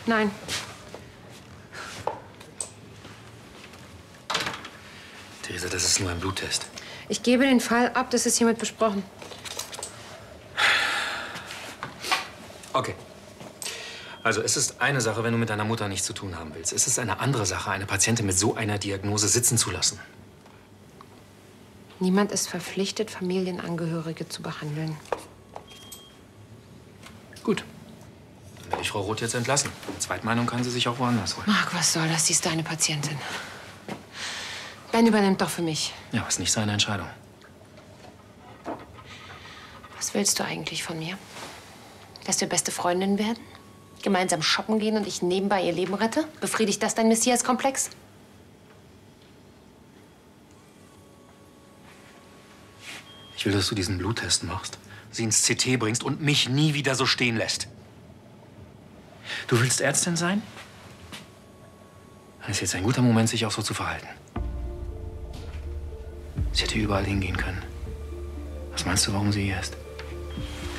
Nein. Theresa, das ist nur ein Bluttest. Ich gebe den Fall ab, das ist hiermit besprochen. Okay. Also, es ist eine Sache, wenn du mit deiner Mutter nichts zu tun haben willst. Es ist eine andere Sache, eine Patientin mit so einer Diagnose sitzen zu lassen. Niemand ist verpflichtet, Familienangehörige zu behandeln. Gut. Dann werde ich Frau Roth jetzt entlassen. Eine Zweitmeinung kann sie sich auch woanders holen. Marc, was soll das? Sie ist deine Patientin. Ben übernimmt doch für mich. Ja, aber ist nicht seine Entscheidung. Was willst du eigentlich von mir? Dass wir beste Freundinnen werden? Gemeinsam shoppen gehen und ich nebenbei ihr Leben rette? Befriedigt das dein Messias-Komplex? Ich will, dass du diesen Bluttest machst, sie ins CT bringst und mich nie wieder so stehen lässt. Du willst Ärztin sein? Dann ist jetzt ein guter Moment, sich auch so zu verhalten. Sie hätte überall hingehen können. Was meinst du, warum sie hier ist?